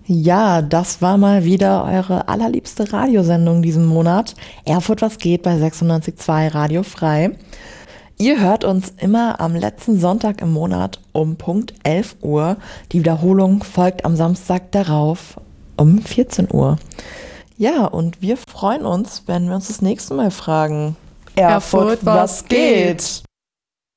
Ja, das war mal wieder eure allerliebste Radiosendung diesen Monat. Erfurt, was geht bei 96.2 Radio Frei. Ihr hört uns immer am letzten Sonntag im Monat um Punkt 11 Uhr. Die Wiederholung folgt am Samstag darauf um 14 Uhr. Ja, und wir freuen uns, wenn wir uns das nächste Mal fragen. Erfurt, was geht?